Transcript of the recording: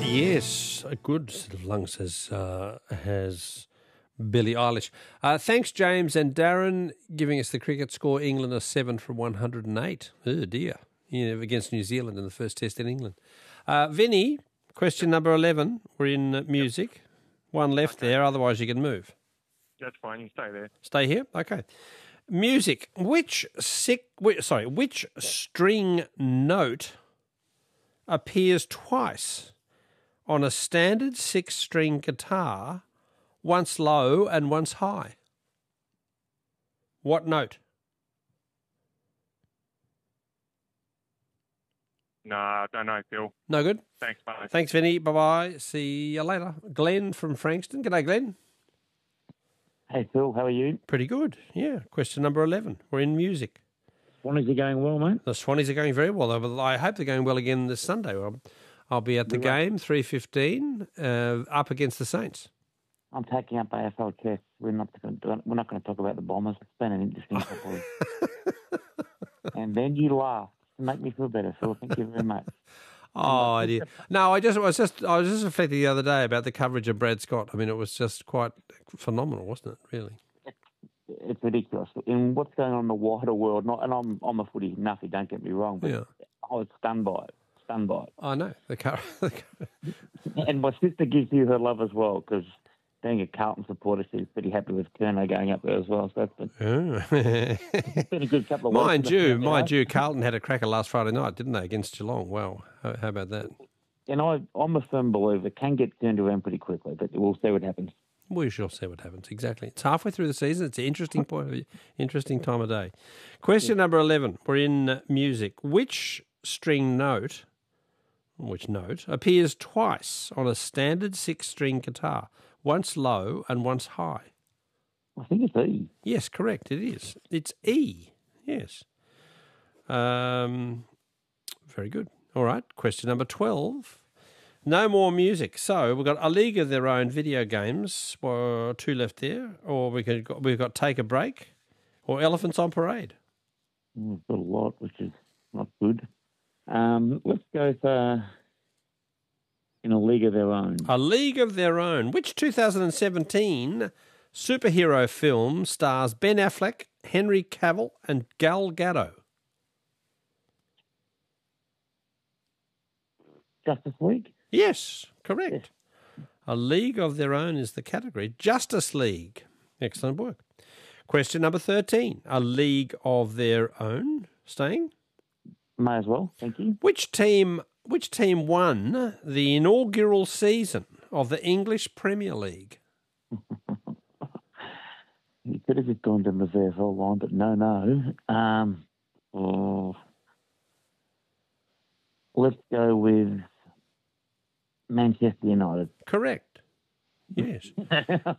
Yes, a good set of lungs has Billie Eilish. Thanks, James and Darren, giving us the cricket score. England are 7 from 108. Oh, dear. Against New Zealand in the first test in England. Vinny, question number 11. We're in music. One left there, otherwise you can move. That's fine. You stay there. Stay here? Okay. Music. Which string note appears twice on a standard 6-string guitar, once low and once high? What note? No, I don't know, Phil. No good? Thanks, bye. Thanks, Vinny. Bye-bye. See you later. Glenn from Frankston. G'day, Glenn. Hey, Phil, how are you? Pretty good, yeah. Question number 11. We're in music. Swannies are going well, mate? The Swannies are going very well. I hope they're going well again this Sunday. I'll be at the game, 3:15, up against the Saints. I'm taking up AFL chess. We're not going to talk about the Bombers. It's been an interesting couple of And then you laughed to make me feel better, Phil. Thank you very much. Oh, I did. No, I was just reflecting the other day about the coverage of Brad Scott. I mean, it was just quite phenomenal, wasn't it? Really, it's ridiculous. In what's going on in the wider world, and I'm a footy nuffy. Don't get me wrong, but I was stunned by it. I know And my sister gives you her love as well, because being a Carlton supporter, she's pretty happy with Kerno going up there as well. So it's been a good couple of weeks. Mind you, Carlton had a cracker last Friday night, didn't they, against Geelong? Wow, how about that? And I'm a firm believer it can get turned around pretty quickly, but we'll see what happens. We shall see what happens, exactly. It's halfway through the season. It's an interesting time of day. Question number 11. We're in music. Which note appears twice on a standard 6-string guitar? Once low and once high. I think it's E. Yes, correct. It is. It's E. Yes. Very good. All right. Question number 12. No more music. So we've got A League of Their Own video games. 2 left there. Or we've got Take a Break or Elephants on Parade. We've got a lot, which is not good. Let's go for In a League of Their Own. A League of Their Own. Which 2017 superhero film stars Ben Affleck, Henry Cavill and Gal Gadot? Justice League? Yes, correct. Yes. A League of Their Own is the category. Justice League. Excellent work. Question number 13. A League of Their Own. Staying? May as well. Thank you. Which team won the inaugural season of the English Premier League? You could have just gone to the VFL line, but no. Let's go with Manchester United. Correct. Yes.